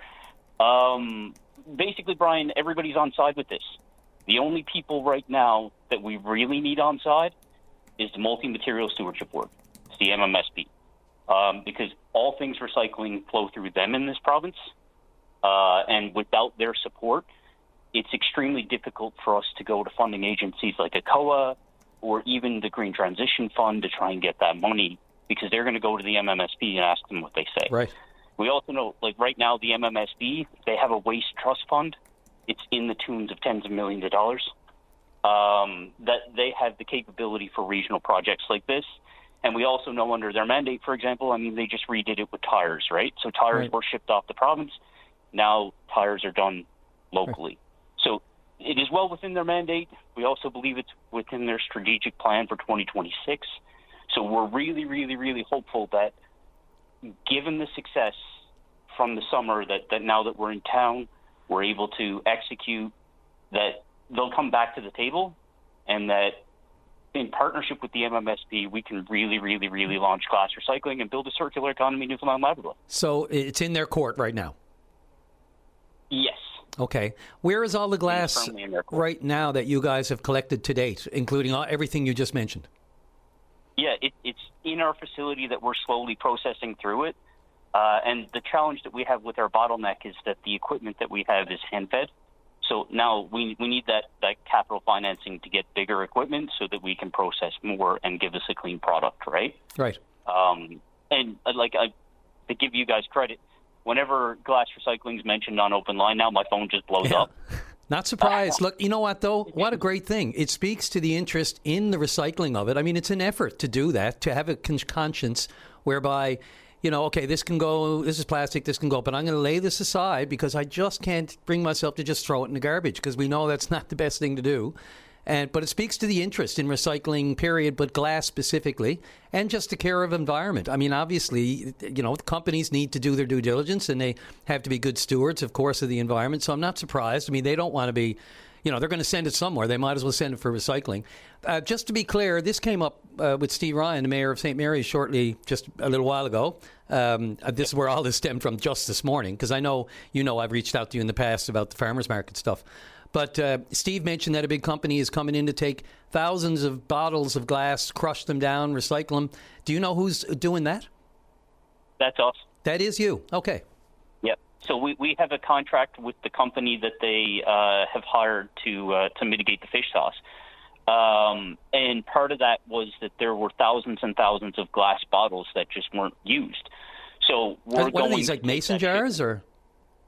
Um, basically, Brian, everybody's on side with this. The only people right now that we really need on side is the Multi-Material Stewardship Board. It's the M M S B. Um, because all things recycling flow through them in this province. Uh, and without their support, it's extremely difficult for us to go to funding agencies like A C O A or even the Green Transition Fund to try and get that money, because they're going to go to the M M S B and ask them what they say. Right. We also know, like right now, the M M S B, they have a waste trust fund. It's in the tunes of tens of millions of dollars. Um, that they have the capability for regional projects like this. And we also know under their mandate, for example, I mean, they just redid it with tires, right? So tires Right. were shipped off the province. Now tires are done locally. Right. So it is well within their mandate. We also believe it's within their strategic plan for twenty twenty-six. So we're really, really, really hopeful that given the success from the summer, that, that now that we're in town, we're able to execute, that they'll come back to the table, and that in partnership with the M M S B, we can really, really, really launch glass recycling and build a circular economy in Newfoundland and Labrador. So it's in their court right now? Yes. Okay. Where is all the glass right now that you guys have collected to date, including all, everything you just mentioned? Yeah, it, it's in our facility that we're slowly processing through it. Uh, and the challenge that we have with our bottleneck is that the equipment that we have is hand-fed. So now we we need that, that capital financing to get bigger equipment so that we can process more and give us a clean product, right? Right. Um, and uh, like I, to give you guys credit, whenever glass recycling is mentioned on Open Line now, my phone just blows Yeah. up. Not surprised. Look, you know what, though? What a great thing. It speaks to the interest in the recycling of it. I mean, it's an effort to do that, to have a con- conscience whereby, you know, okay, this can go, this is plastic, this can go, but I'm going to lay this aside because I just can't bring myself to just throw it in the garbage, because we know that's not the best thing to do. And but it speaks to the interest in recycling, period, but glass specifically, and just the care of environment. I mean, obviously, you know, companies need to do their due diligence, and they have to be good stewards, of course, of the environment. So I'm not surprised. I mean, they don't want to be, you know, they're going to send it somewhere. They might as well send it for recycling. Uh, just to be clear, this came up uh, with Steve Ryan, the mayor of Saint Mary's, shortly, just a little while ago. Um, this is where all this stemmed from just this morning, because I know, you know, I've reached out to you in the past about the farmers market stuff. But uh, Steve mentioned that a big company is coming in to take thousands of bottles of glass, crush them down, recycle them. Do you know who's doing that? That's us. That is you. Okay. Yep. So we, we have a contract with the company that they uh, have hired to uh, to mitigate the fish sauce. Um, and part of that was that there were thousands and thousands of glass bottles that just weren't used. So we're what going are these, like mason jars or?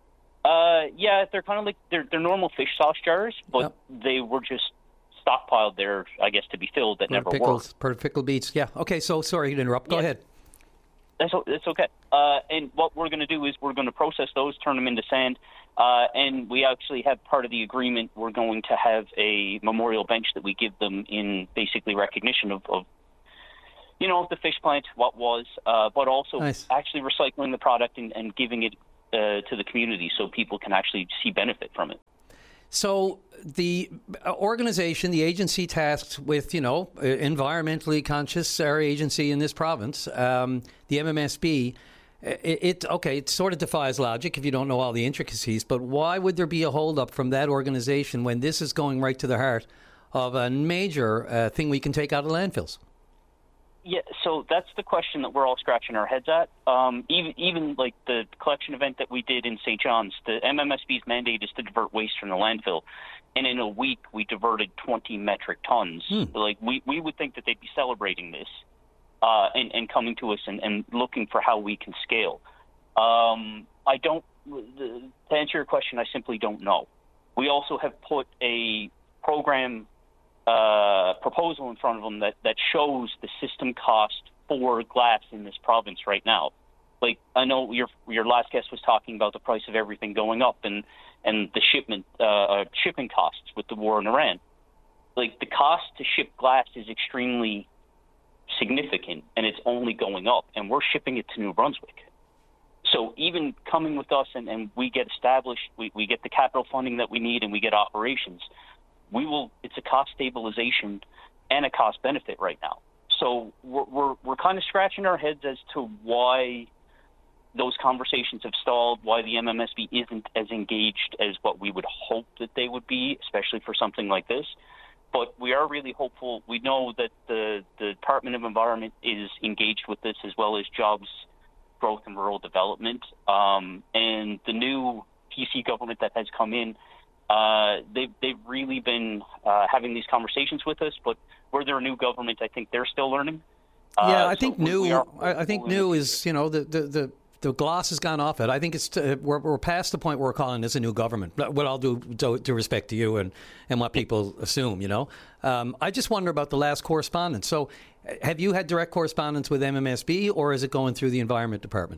Uh, yeah, they're kind of like they're they're normal fish sauce jars, but Yep. they were just stockpiled there, I guess, to be filled. That never pickles, worked. per pickled beets. Yeah. Okay. So sorry to interrupt. Go Yeah. ahead. That's o- that's okay. Uh, and what we're going to do is we're going to process those, turn them into sand, uh, and we actually have part of the agreement. We're going to have a memorial bench that we give them in basically recognition of, of you know, the fish plant, what was, uh, but also Nice. actually recycling the product and, and giving it uh, to the community so people can actually see benefit from it. So the organization, the agency tasked with, you know, environmentally conscious, our agency in this province, um, the M M S B, it, it okay, it sort of defies logic if you don't know all the intricacies. But why would there be a holdup from that organization when this is going right to the heart of a major uh, thing we can take out of landfills? Yeah, so that's the question that we're all scratching our heads at. Um, even, even like the collection event that we did in Saint John's, the M M S B's mandate is to divert waste from the landfill. And in a week, we diverted twenty metric tons. Hmm. Like, we, we would think that they'd be celebrating this uh, and, and coming to us and, and looking for how we can scale. Um, I don't, the, to answer your question, I simply don't know. We also have put a program uh, proposal in front of them that, that shows the system cost for glass in this province right now. Like, I know your your last guest was talking about the price of everything going up and, and the shipment uh, shipping costs with the war in Iran. Like, the cost to ship glass is extremely significant, and it's only going up, and we're shipping it to New Brunswick. So even coming with us and, and we get established, we, we get the capital funding that we need, and we get operations, we will. It's a cost stabilization and a cost benefit right now. So we're we're, we're kind of scratching our heads as to why those conversations have stalled, why the M M S B isn't as engaged as what we would hope that they would be, especially for something like this. But we are really hopeful. We know that the, the Department of Environment is engaged with this, as well as Jobs, Growth and Rural Development. Um, and the new P C government that has come in, uh, they've, they've really been uh, having these conversations with us. But where they're a new government, I think they're still learning. Yeah, Uh, I so think we- new. we are I I think hopeful in new the is you know the the. the The gloss has gone off it. I think it's t- we're, we're past the point where we're calling this a new government. What I'll do, do, do respect to you and, and what people assume, you know. Um, I just wonder about the last correspondence. So, uh, have you had direct correspondence with M M S B, or is it going through the Environment Department?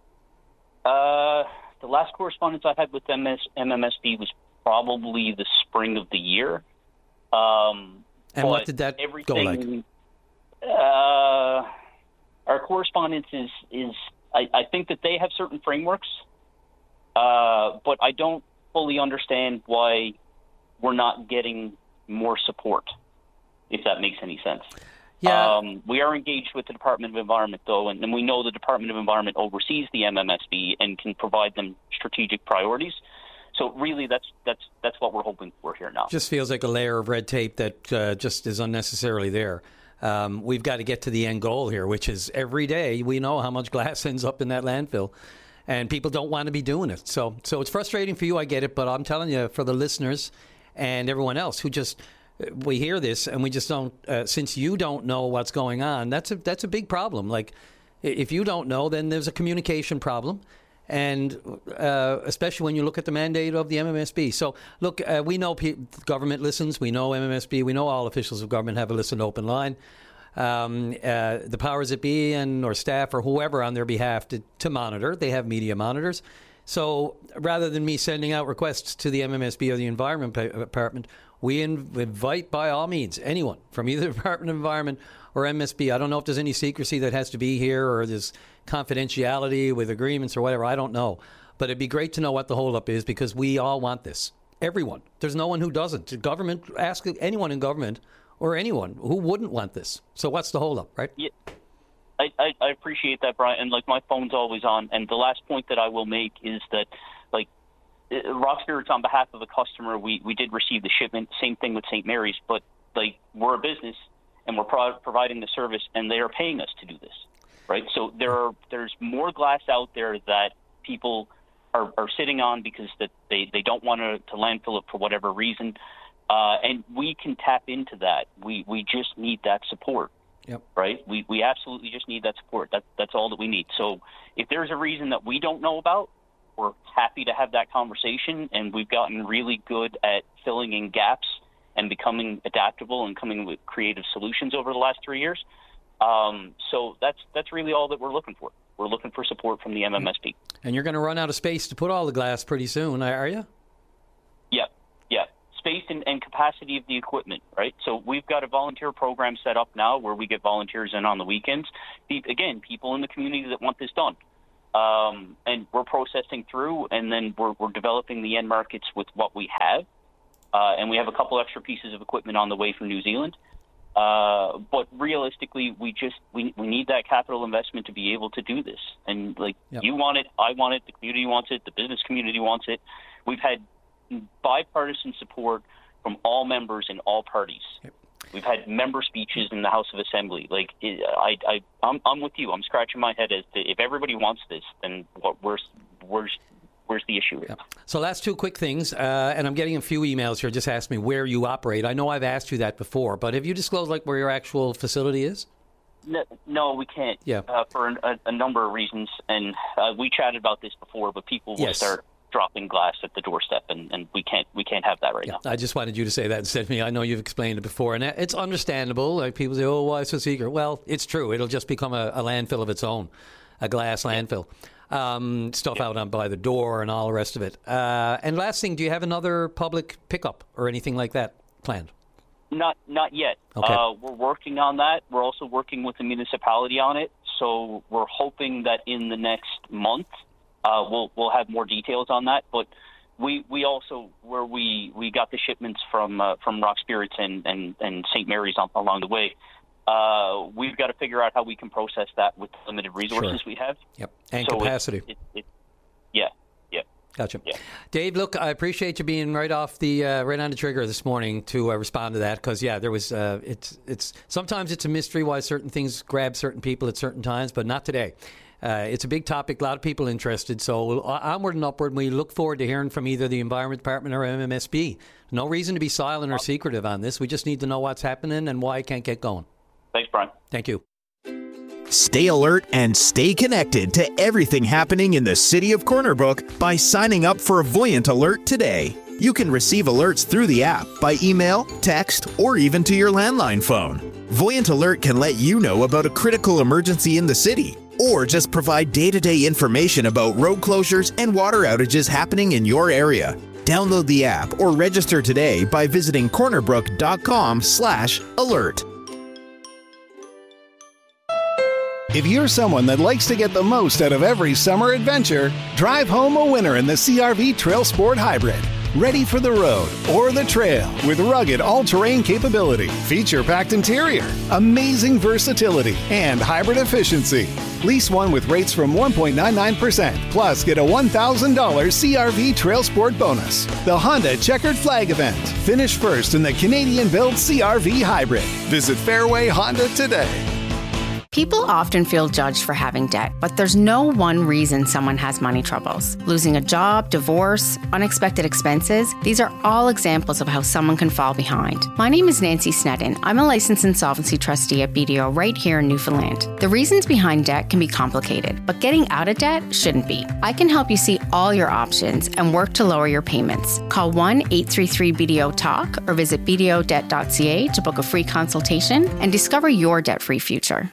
Uh, the last correspondence I had with M M S B was probably the spring of the year. Um, And what but did that go everything, like? Uh, our correspondence is, is I, I think that they have certain frameworks, uh, but I don't fully understand why we're not getting more support, if that makes any sense. Yeah. Um, we are engaged with the Department of Environment, though, and, and we know the Department of Environment oversees the M M S B and can provide them strategic priorities. So really, that's that's that's what we're hoping for here now. Just feels like a layer of red tape that uh, just is unnecessarily there. Um, we've got to get to the end goal here, which is every day we know how much glass ends up in that landfill, and people don't want to be doing it. So, so it's frustrating for you, I get it, but I'm telling you, for the listeners and everyone else who just we hear this and we just don't. Uh, since you don't know what's going on, that's a that's a big problem. Like, if you don't know, then there's a communication problem. And uh, especially when you look at the mandate of the M M S B. So, look, uh, we know pe- government listens. We know M M S B. We know all officials of government have a listen open line. Um, uh, the powers that be and or staff or whoever on their behalf to, to monitor. They have media monitors. So rather than me sending out requests to the M M S B or the Environment Department, we inv- invite by all means anyone from either Department of Environment or M S B. I don't know if there's any secrecy that has to be here or there's confidentiality with agreements or whatever. I don't know. But it'd be great to know what the holdup is because we all want this. Everyone. There's no one who doesn't. The government, ask anyone in government or anyone who wouldn't want this. So what's the holdup, right? Yeah, I, I, I appreciate that, Brian. And, like, my phone's always on. And the last point that I will make is that, like, Rock Spirits, on behalf of a customer, we, we did receive the shipment. Same thing with Saint Mary's. But, like, we're a business, and we're pro- providing the service, and they are paying us to do this, right? So there are there's more glass out there that people are, are sitting on because that they, they don't want to, to landfill it for whatever reason. Uh, and we can tap into that. We we just need that support. Yep. Right? We we absolutely just need that support. That that's all that we need. So if there's a reason that we don't know about, we're happy to have that conversation, and we've gotten really good at filling in gaps and becoming adaptable and coming with creative solutions over the last three years. Um, so that's that's really all that we're looking for. We're looking for support from the M M S P. And you're going to run out of space to put all the glass pretty soon, are you? Yeah, yeah. Space and, and capacity of the equipment, right? So we've got a volunteer program set up now where we get volunteers in on the weekends. Pe- Again, people in the community that want this done. Um, and we're processing through, and then we're, we're developing the end markets with what we have. Uh, and we have a couple extra pieces of equipment on the way from New Zealand. Uh, but realistically, we just we we need that capital investment to be able to do this. And like Yep. you want it, I want it, the community wants it, the business community wants it. We've had bipartisan support from all members in all parties. Yep. We've had member speeches in the House of Assembly. Like it, I I I'm I'm with you. I'm scratching my head as to if everybody wants this, then what where's where's where's the issue? Yeah. So last two quick things, uh, and I'm getting a few emails here just ask me where you operate. I know I've asked you that before, but have you disclosed like where your actual facility is? No, no, we can't. Yeah. Uh, for an, a, a number of reasons, and uh, we chatted about this before. But people will Yes. start dropping glass at the doorstep, and, and we can't we can't have that right Yeah, now. I just wanted you to say that instead of me. I know you've explained it before, and it's understandable. Like people say, "Oh, why so secret?" Well, it's true. It'll just become a, a landfill of its own, a glass landfill. Um, stuff out on by the door and all the rest of it. Uh, and last thing, do you have another public pickup or anything like that planned? Not not yet. Okay. Uh, we're working on that. We're also working with the municipality on it. So we're hoping that in the next month uh, we'll we'll have more details on that. But we we also where we, we got the shipments from uh, from Rock Spirits and and, and Saint Mary's on, along the way. Uh, we've got to figure out how we can process that with the limited resources Sure. we have. Yep, and So it- capacity. It, it, yeah, yeah. Gotcha. Yeah. Dave, look, I appreciate you being right off the uh, right on the trigger this morning to uh, respond to that because yeah, there was uh, it's it's sometimes it's a mystery why certain things grab certain people at certain times, but not today. Uh, it's a big topic, a lot of people interested. So uh, onward and upward, we look forward to hearing from either the Environment Department or M M S P. No reason to be silent or secretive on this. We just need to know what's happening and why it can't get going. Thanks, Brian. Thank you. Stay alert and stay connected to everything happening in the city of Corner Brook by signing up for Voyant Alert today. You can receive alerts through the app by email, text, or even to your landline phone. Voyant Alert can let you know about a critical emergency in the city, or just provide day-to-day information about road closures and water outages happening in your area. Download the app or register today by visiting cornerbrook.com slash alert. If you're someone that likes to get the most out of every summer adventure, drive home a winner in the C R V Trail Sport Hybrid. Ready for the road or the trail with rugged all-terrain capability, feature-packed interior, amazing versatility, and hybrid efficiency. Lease one with rates from one point nine nine percent, plus get a one thousand dollars C R V Trail Sport bonus. The Honda Checkered Flag event. Finish first in the Canadian-built C R V Hybrid. Visit Fairway Honda today. People often feel judged for having debt, but there's no one reason someone has money troubles. Losing a job, divorce, unexpected expenses, these are all examples of how someone can fall behind. My name is Nancy Snedden. I'm a licensed insolvency trustee at B D O right here in Newfoundland. The reasons behind debt can be complicated, but getting out of debt shouldn't be. I can help you see all your options and work to lower your payments. Call one eight three three B D O talk or visit b d o debt dot c a to book a free consultation and discover your debt-free future.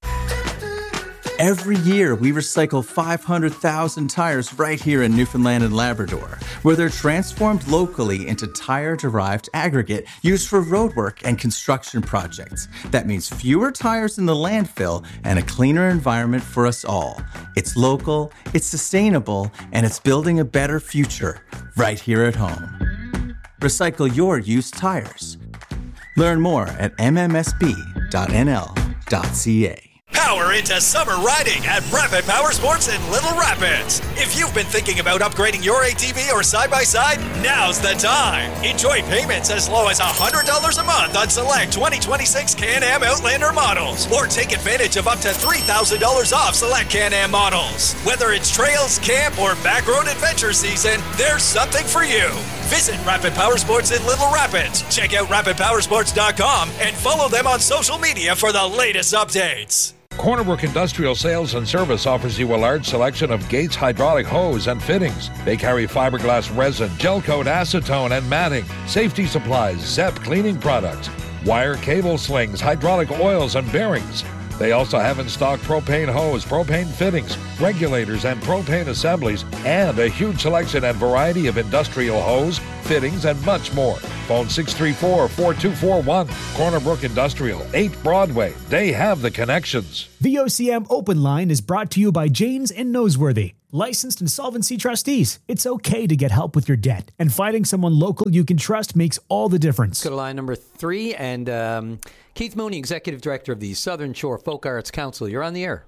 Every year, we recycle five hundred thousand tires right here in Newfoundland and Labrador, where they're transformed locally into tire-derived aggregate used for roadwork and construction projects. That means fewer tires in the landfill and a cleaner environment for us all. It's local, it's sustainable, and it's building a better future right here at home. Recycle your used tires. Learn more at m m s b dot n l dot c a. Power into summer riding at Rapid Power Sports in Little Rapids. If you've been thinking about upgrading your A T V or side-by-side, now's the time. Enjoy payments as low as one hundred dollars a month on select twenty twenty-six Can-Am Outlander models. Or take advantage of up to three thousand dollars off select Can-Am models. Whether it's trails, camp, or backroad adventure season, there's something for you. Visit Rapid Power Sports in Little Rapids. Check out rapid power sports dot com and follow them on social media for the latest updates. Corner Brook Industrial Sales and Service offers you a large selection of Gates hydraulic hose and fittings. They carry fiberglass resin, gel coat, acetone, and matting, safety supplies, Zep cleaning products, wire cable slings, hydraulic oils, and bearings. They also have in stock propane hose, propane fittings, regulators, and propane assemblies, and a huge selection and variety of industrial hose, fittings, and much more. Phone six three four, four two four one. Corner Brook Industrial, eight Broadway. They have the connections. V O C M Open Line is brought to you by Janes and Noseworthy. Licensed insolvency trustees. It's okay to get help with your debt, and finding someone local you can trust makes all the difference. Go to line number three, and um, Keith Mooney, Executive Director of the Southern Shore Folk Arts Council. You're on the air.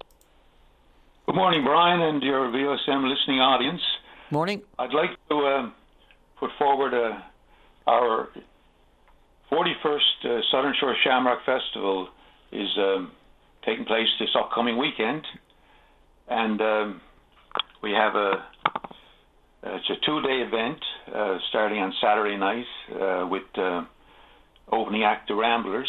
Good morning, Brian, and your V O C M listening audience. Morning. I'd like to uh, put forward uh, our forty-first uh, Southern Shore Shamrock Festival is um, taking place this upcoming weekend, and um, we have a it's a two-day event uh, starting on Saturday night uh, with uh, opening act the Ramblers,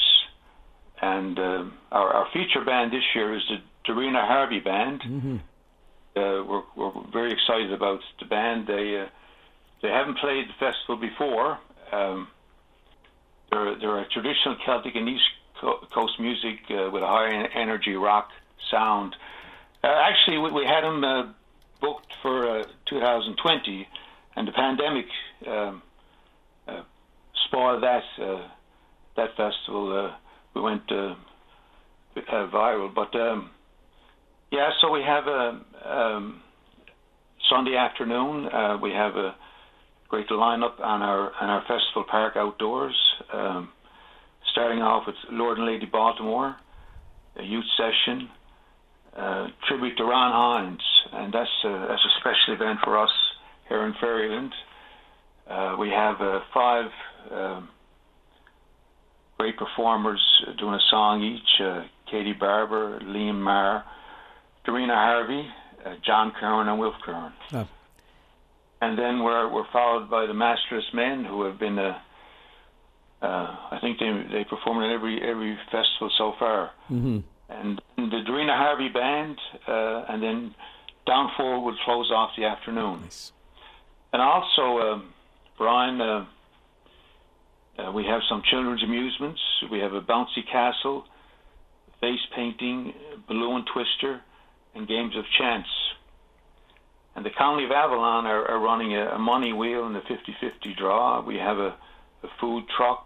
and uh, our, our feature band this year is the Dorina Harvey Band. Mm-hmm. Uh, we're, we're very excited about the band. They uh, they haven't played the festival before. Um, they're they're a traditional Celtic and East Coast music uh, with a high energy rock sound. Uh, actually, we, we had them uh, booked for uh, two thousand twenty, and the pandemic um, uh, spoiled that uh, that festival. Uh, we went uh, uh, viral, but um, yeah. So we have a um, Sunday afternoon. Uh, we have a great lineup on our on our festival park outdoors. Um, starting off with Lord and Lady Baltimore, a youth session, uh, tribute to Ron Hines, and that's a, that's a special event for us here in Ferryland. Uh, we have uh, five uh, great performers doing a song each: uh, Katie Barber, Liam Marr, Dorina Harvey, uh, John Curran, and Wilf Curran. Oh. And then we're we're followed by the Masterless Men, who have been a Uh, I think they they performed at every every festival so far, mm-hmm. and the Dorina Harvey Band, uh, and then Down Four would close off the afternoon. Nice. And also, uh, Brian, uh, uh, we have some children's amusements. We have a bouncy castle, face painting, balloon twister, and games of chance. And the County of Avalon are, are running a, a money wheel in the fifty-fifty draw. We have a a food truck,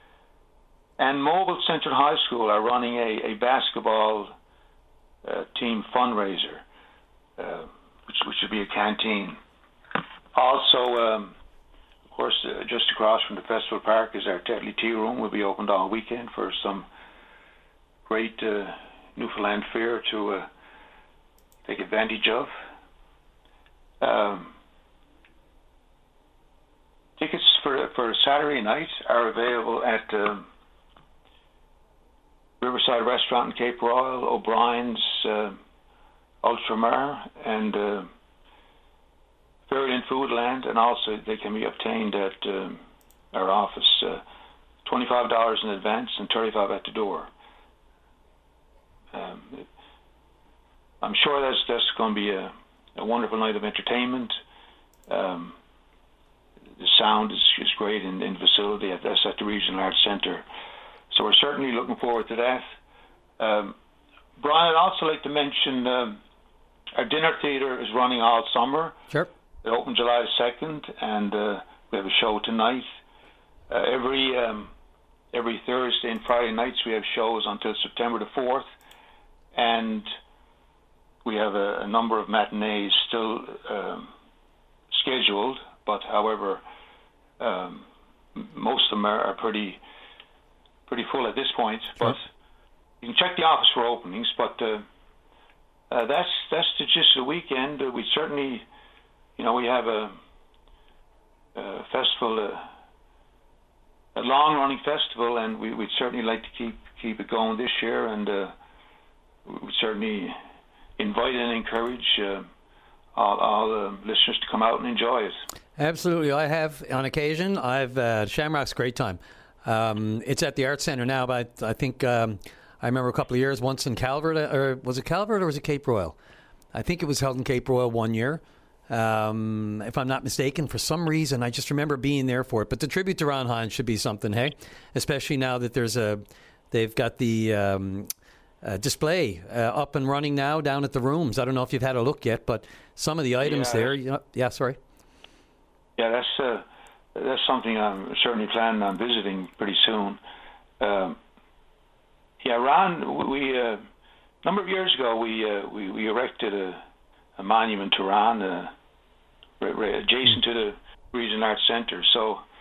and Mobile Central High School are running a, a basketball uh, team fundraiser, uh, which, which would be a canteen. Also, um, of course, uh, just across from the festival park is our Tetley Tea Room. Will be opened all weekend for some great uh, Newfoundland fare to uh, take advantage of. Um, Tickets for for Saturday night are available at uh, Riverside Restaurant in Cape Royal, O'Brien's, uh, Ultramar, and uh, Ferryland Foodland, and also they can be obtained at uh, our office. Uh, twenty-five dollars in advance and thirty-five dollars at the door. Um, I'm sure that's that's going to be a, a wonderful night of entertainment. Um, The sound is, is great in, in the facility. That's at the Regional Arts Centre. So we're certainly looking forward to that. Um, Brian, I'd also like to mention um, our dinner theatre is running all summer. Sure. It opened July second, and uh, we have a show tonight. Uh, every um, every Thursday and Friday nights we have shows until September the fourth, and we have a, a number of matinees still um, scheduled. But however, um, most of them are, are pretty pretty full at this point. Sure. But you can check the office for openings. But uh, uh, that's that's the gist of the weekend. Uh, we certainly, you know, we have a, a festival, uh, a long-running festival, and we, we'd certainly like to keep keep it going this year. And uh, we certainly invite and encourage uh, all, all uh, listeners to come out and enjoy it. Absolutely. I have, on occasion, I've uh, Shamrock's a great time. Um, it's at the Arts Centre now, but I, I think um, I remember a couple of years, once in Calvert, or was it Calvert or was it Cape Royal? I think it was held in Cape Royal one year. Um, if I'm not mistaken, for some reason, I just remember being there for it. But the tribute to Ron Hynes should be something, hey? Especially now that there's a, they've got the um, uh, display uh, up and running now down at the rooms. I don't know if you've had a look yet, but some of the items Yeah. there, you know, yeah, sorry. Yeah, that's uh, that's something I'm certainly planning on visiting pretty soon. Um, yeah, Ron, we uh, a number of years ago we uh, we, we erected a, a monument to Ron uh, right, right adjacent to the Regional Arts Centre. So